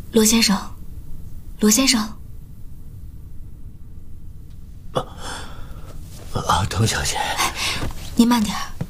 罗先生，罗先生。 滕小姐， 您慢点。